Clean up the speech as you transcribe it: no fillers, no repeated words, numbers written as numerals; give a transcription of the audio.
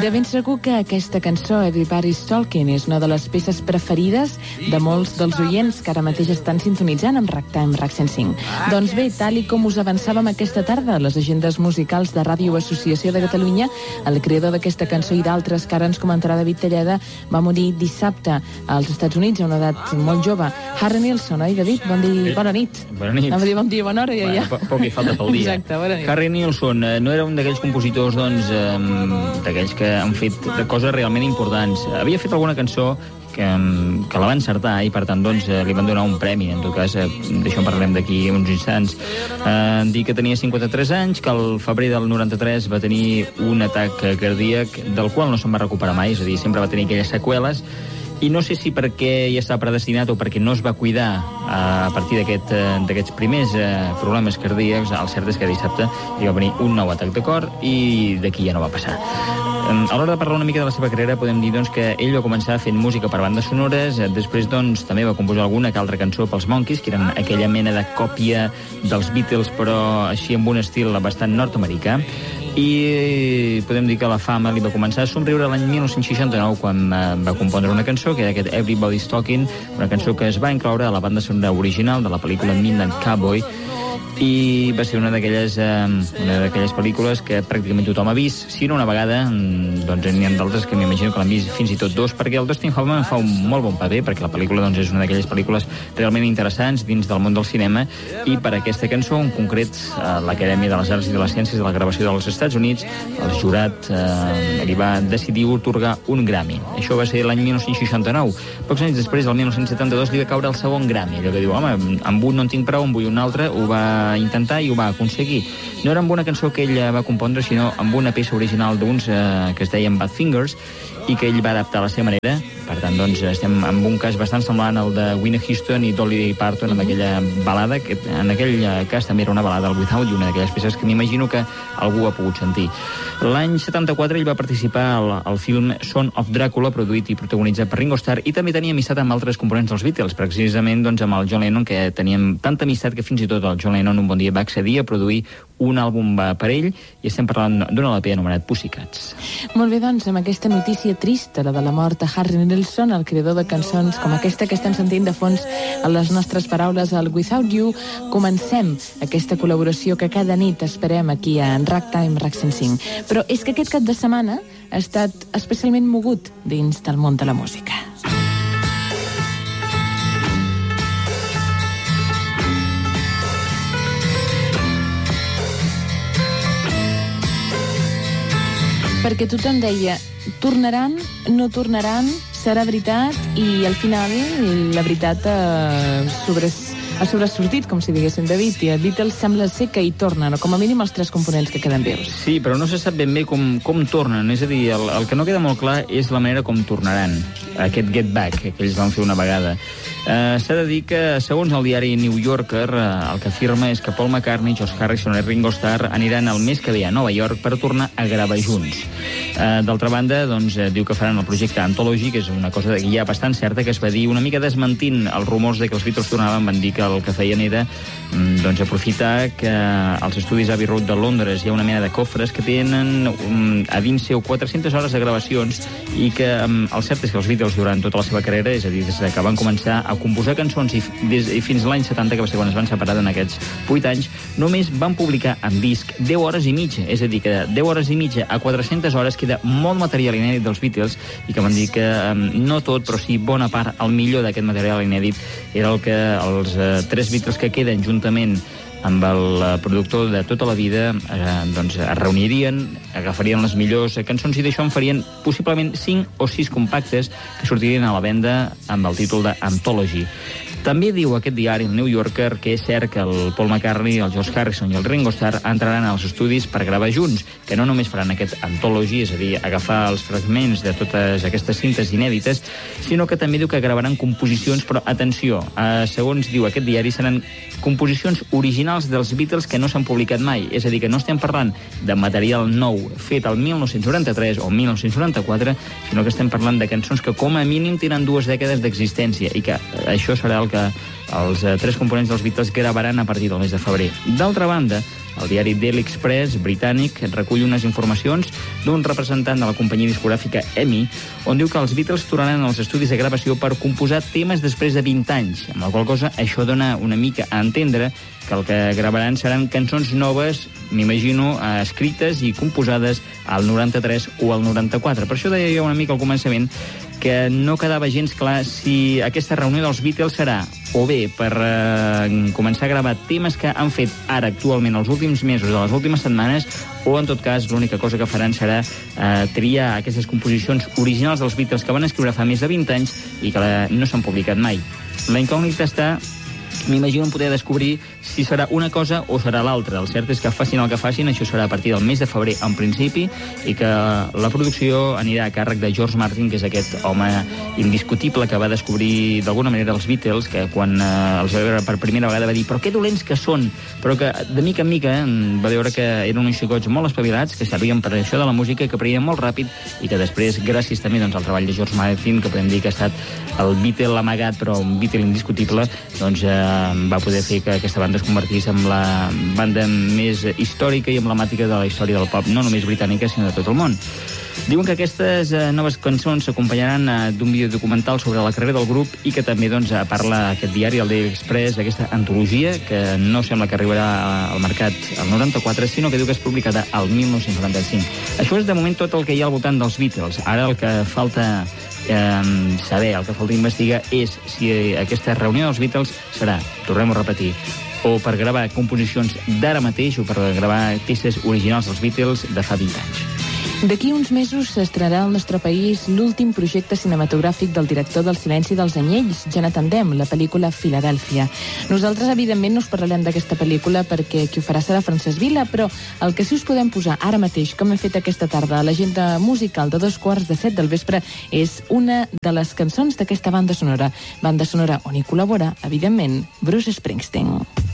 De ben segur que aquesta cançó, Everybody's Talking, és una de les peces preferides de molts dels oients que ara mateix estan sintonitzant amb Ragtime RAC 105. Doncs bé, tal i com us avançàvem aquesta tarda a les agendes musicals de Ràdio Associació de Catalunya, el creador d'aquesta cançó i d'altres que ara ens comentarà David Telleda va morir dissabte als Estats Units a una edat molt jove. Harry Nilsson, oi, David? Bona nit. Bona nit. Anava a dir bon dia, bona hora, ja. Poc hi falta pel dia. Exacte, bona nit. Harry Nilsson no era un d'aquells compositors, doncs, d'aquells que han fet coses realment importants. Havia fet alguna cançó que la va encertar i, per tant, doncs, li van donar un premi. En tot cas, d'això en parlarem d'aquí uns instants. Dir que tenia 53 anys, que al febrer del 93 va tenir un atac cardíac del qual no se'n va recuperar mai, és a dir, sempre va tenir aquelles seqüeles, i no sé si perquè ja estava predestinat o perquè no es va cuidar a partir d'aquests primers problemes cardíacs. El cert és que dissabte hi va venir un nou atac de cor i d'aquí ja no va passar. A l'hora de parlar una mica de la seva carrera, podem dir, doncs, que ell va començar fent música per bandes sonores, després, doncs, també va composar alguna que altra cançó pels Monkees, que eren aquella mena de còpia dels Beatles, però així amb un estil bastant nord-americà. I podem dir que la fama li va començar a somriure l'any 1969 quan va compondre una cançó, que era aquest Everybody's Talking, una cançó que es va incloure a la banda sonora original de la pel·lícula Midnight Cowboy, i va ser una d'aquelles pel·lícules que pràcticament tothom ha vist, si no una vegada, doncs n'hi ha d'altres que m'imagino que l'han vist fins i tot dos, perquè el Dustin Hoffman fa un molt bon paper, perquè la pel·lícula, doncs, és una d'aquelles pel·lícules realment interessants dins del món del cinema, i per aquesta cançó, en concret, l'Acadèmia de les Arts i de les Ciències de la Gravació dels Estats Units, el jurat li va decidir otorgar un Grammy. Això va ser l'any 1969. Pocs anys després, el 1972, li va caure el segon Grammy. Allò que diu, home, amb un no en tinc prou, en vull un altre, ho va intentar i ho va aconseguir. No era amb una cançó que ell va compondre, sinó amb una peça original d'uns que es deien Badfingers i que ell va adaptar a la seva manera. Per tant, doncs, estem en un cas bastant semblant al de Whitney Houston i Dolly Parton amb aquella balada, que en aquell cas també era una balada, el Without You, una d'aquelles peces que m'imagino que algú ha pogut sentir. L'any 74 ell va participar al film Son of Dracula, produït i protagonitzat per Ringo Starr, i també tenia amistat amb altres components dels Beatles, precisament, doncs, amb el John Lennon, que teníem tanta amistat que fins i tot el John Lennon un bon dia va accedir a produir un àlbum per ell, i estem parlant d'un LP anomenat Pussycats. Molt bé, doncs, amb aquesta notícia trista, la de la mort de Harry Nilsson, el creador de cançons com aquesta que estem sentint de fons a les nostres paraules, al Without You, comencem aquesta col·laboració que cada nit esperem aquí a Ragtime RAC 105. Però és que aquest cap de setmana ha estat especialment mogut dins del món de la música. Perquè tothom deia, tornaran, no tornaran, serà veritat, i al final la veritat ha sobresortit, com si diguéssim, David, i a Beatles sembla ser que hi tornen, o com a mínim els tres components que queden vius. Sí, però no se sap ben bé com tornen, és a dir, el que no queda molt clar és la manera com tornaran, aquest Get Back que ells van fer una vegada. S'ha de dir que, segons el diari New Yorker, el que afirma és que Paul McCartney, George Harrison i Ringo Starr aniran el mes que ve a Nova York per tornar a gravar junts. D'altra banda, doncs, diu que faran el projecte Anthology, que és una cosa ja bastant certa, que es va dir una mica desmentint els rumors de que els Beatles tornaven. Van dir que el que feien era doncs, aprofitar que als estudis Abbey Road de Londres hi ha una mena de cofres que tenen a dins seu 400 hores de gravacions, i que el cert és que els Beatles durant tota la seva carrera, és a dir, des que van començar a composar cançons i fins l'any 70, que va ser quan es van separar en aquests 8 anys, només van publicar en disc 10 hores i mitja, és a dir, que 10 hores i mitja a 400 hores queda molt material inèdit dels Beatles, i que van dir que no tot, però sí bona part, el millor d'aquest material inèdit era el que els tres Beatles que queden juntament amb el productor de tota la vida doncs es reunirien, agafarien les millors cançons i d'això en farien possiblement 5 o 6 compactes que sortirien a la venda amb el títol d'Anthology. També diu aquest diari, el New Yorker, que és cert que el Paul McCartney, el George Harrison i el Ringo Starr entraran als estudis per gravar junts, que no només faran aquest Anthology, és a dir, agafar els fragments de totes aquestes cintes inèdites, sinó que també diu que gravaran composicions, però atenció, segons diu aquest diari, seran composicions originals dels Beatles que no s'han publicat mai, és a dir, que no estem parlant de material nou fet el 1993 o 1994, sinó que estem parlant de cançons que com a mínim tenen 2 dècades d'existència, i que això serà el que els tres components dels Beatles gravaran a partir del mes de febrer. D'altra banda, El diari Daily Express, britànic, recull unes informacions d'un representant de la companyia discogràfica EMI, on diu que els Beatles tornaran als estudis de gravació per composar temes després de 20 anys, amb la qual cosa això dona una mica a entendre que el que gravaran seran cançons noves, m'imagino, escrites i composades al 93 o al 94. Per això deia jo una mica al començament que no quedava gens clar si aquesta reunió dels Beatles serà o bé per començar a gravar temes que han fet ara actualment els últims mesos o les últimes setmanes, o en tot cas l'única cosa que faran serà triar aquestes composicions originals dels Beatles que van escriure fa més de 20 anys i que no s'han publicat mai. La incògnita està, m'imagino, poder descobrir si serà una cosa o serà l'altra. El cert és que facin el que facin, això serà a partir del mes de febrer en principi, i que la producció anirà a càrrec de George Martin, que és aquest home indiscutible que va descobrir d'alguna manera els Beatles, que quan els va veure per primera vegada va dir però que dolents que són, però que de mica en mica va veure que eren uns xicots molt espavilats, que sabien per això de la música, que aprenien molt ràpid i que després, gràcies també al treball de George Martin, que podem dir que ha estat el Beatle amagat però un Beatle indiscutible, doncs va poder fer que aquesta banda es convertís en la banda més històrica i emblemàtica de la història del pop, no només britànica, sinó de tot el món. Diuen que aquestes noves cançons s'acompanyaran d'un vídeo documental sobre la carrera del grup i que també parla aquest diari, el Daily Express, d'aquesta antologia que no sembla que arribarà al mercat al 94, sinó que diu que es publicarà al 1995. Això és de moment tot el que hi ha al voltant dels Beatles. Ara el que falta saber, el que falta investigar és si aquesta reunió dels Beatles serà, tornem a repetir, o per gravar composicions d'ara mateix o per gravar peces originals dels Beatles de fa 20 anys. D'aquí uns mesos s'estrenarà al nostre país l'últim projecte cinematogràfic del director del Silenci dels Anyells, Jonathan Demme, la pel·lícula Filadèlfia. Nosaltres, evidentment, no us parlarem d'aquesta pel·lícula perquè qui ho farà serà Francesc Vila, però el que sí us podem posar ara mateix, com hem fet aquesta tarda a l'agenda musical de 7:15 del vespre, és una de les cançons d'aquesta banda sonora on hi col·labora, evidentment, Bruce Springsteen.